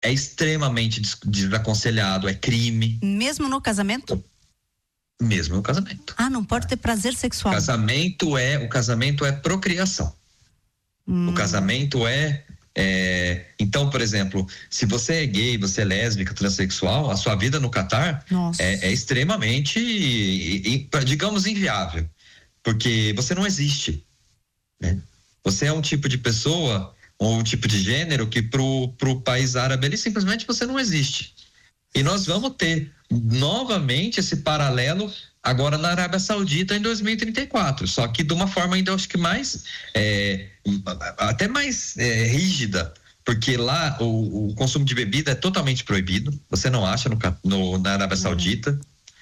é extremamente desaconselhado, é crime. Mesmo no casamento? Mesmo no casamento. Não pode ter prazer sexual. O casamento é procriação. O casamento então, por exemplo, se você é gay, você é lésbica, transexual, a sua vida no Catar é extremamente, digamos, inviável, porque você não existe, né? Você é um tipo de pessoa ou um tipo de gênero que pro país árabe ele simplesmente você não existe. E nós vamos ter novamente esse paralelo agora na Arábia Saudita em 2034, só que de uma forma ainda acho que mais até mais rígida, porque lá o consumo de bebida é totalmente proibido, você não acha na Arábia Saudita.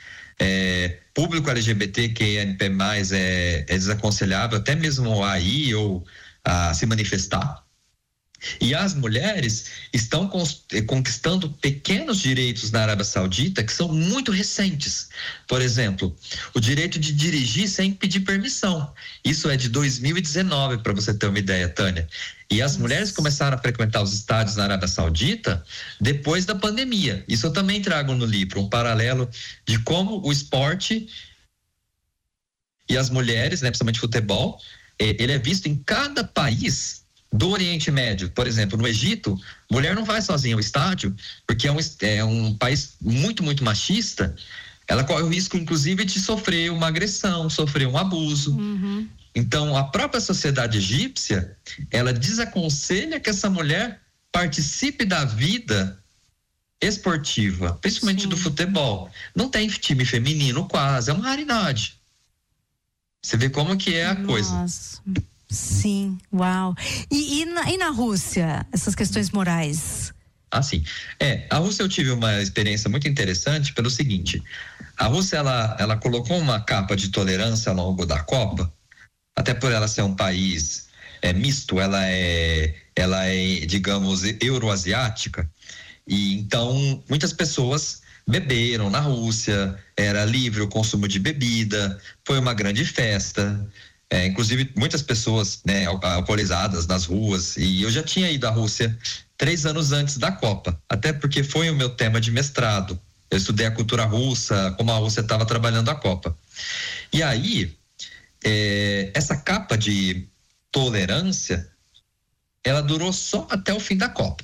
Público LGBTQIA+, é desaconselhável até mesmo a ir ou a se manifestar. E as mulheres estão conquistando pequenos direitos na Arábia Saudita que são muito recentes. Por exemplo, o direito de dirigir sem pedir permissão. Isso é de 2019, para você ter uma ideia, Tânia. E as mulheres começaram a frequentar os estádios na Arábia Saudita depois da pandemia. Isso eu também trago no livro, um paralelo de como o esporte e as mulheres, né, principalmente futebol, ele é visto em cada país do Oriente Médio. Por exemplo, no Egito, mulher não vai sozinha ao estádio, porque é um país muito, muito machista. Ela corre o risco, inclusive, de sofrer uma agressão, sofrer um abuso. Então, a própria sociedade egípcia, ela desaconselha que essa mulher participe da vida esportiva, principalmente do futebol. Não tem time feminino quase, é uma raridade. Você vê como que é a coisa. Sim, uau. E na Rússia, essas questões morais? Sim. A Rússia eu tive uma experiência muito interessante pelo seguinte: a Rússia ela colocou uma capa de tolerância ao longo da Copa, até por ela ser um país misto, ela é, digamos, euroasiática, e então muitas pessoas beberam na Rússia, era livre o consumo de bebida, foi uma grande festa. Inclusive muitas pessoas, né, alcoolizadas nas ruas, e eu já tinha ido à Rússia 3 anos antes da Copa, até porque foi o meu tema de mestrado. Eu estudei a cultura russa, como a Rússia estava trabalhando a Copa. E aí, essa capa de tolerância, ela durou só até o fim da Copa.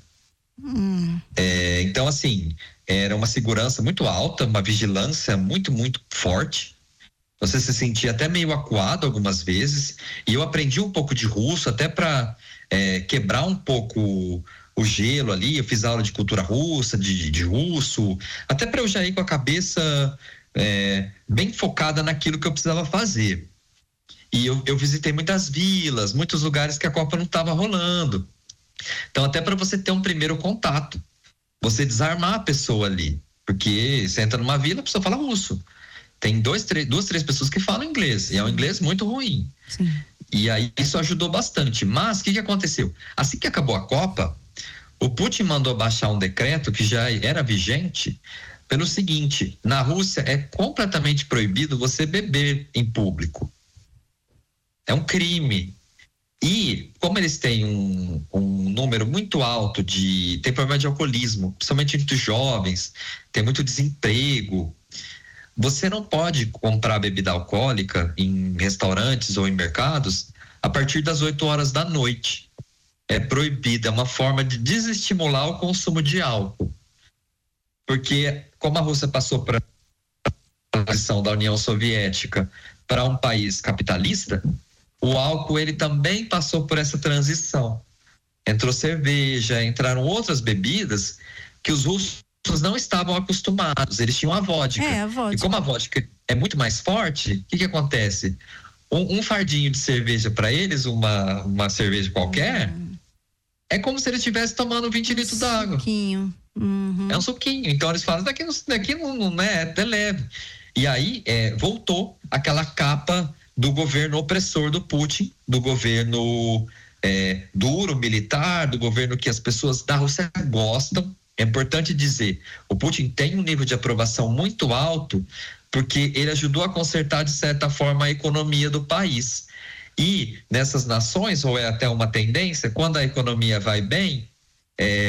Então, assim, era uma segurança muito alta, uma vigilância muito, muito forte. Você se sentia até meio acuado algumas vezes, e eu aprendi um pouco de russo até para quebrar um pouco o gelo ali. Eu fiz aula de cultura russa, de russo, até para eu já ir com a cabeça bem focada naquilo que eu precisava fazer. E eu visitei muitas vilas, muitos lugares que a Copa não estava rolando. Então, até para você ter um primeiro contato, você desarmar a pessoa ali, porque você entra numa vila, a pessoa fala russo. Tem duas, três pessoas que falam inglês, e é um inglês muito ruim. Sim. E aí isso ajudou bastante. Mas o que aconteceu? Assim que acabou a Copa, o Putin mandou baixar um decreto que já era vigente, pelo seguinte: na Rússia é completamente proibido você beber em público. É um crime. E como eles têm um número muito alto tem problema de alcoolismo, principalmente entre os jovens, tem muito desemprego, você não pode comprar bebida alcoólica em restaurantes ou em mercados a partir das 8 horas da noite. É proibido, é uma forma de desestimular o consumo de álcool. Porque como a Rússia passou para a transição da União Soviética para um país capitalista, o álcool ele também passou por essa transição. Entrou cerveja, entraram outras bebidas que os russos não estavam acostumados, eles tinham a vodka. A vodka. E como a vodka é muito mais forte, o que acontece? Um fardinho de cerveja para eles, uma cerveja qualquer, é como se eles estivessem tomando 20 litros d'água. É um suquinho. Então eles falam, daqui não é até leve. E aí voltou aquela capa do governo opressor do Putin, do governo duro, militar, do governo que as pessoas da Rússia gostam. É importante dizer, o Putin tem um nível de aprovação muito alto porque ele ajudou a consertar, de certa forma, a economia do país. E nessas nações, ou é até uma tendência, quando a economia vai bem,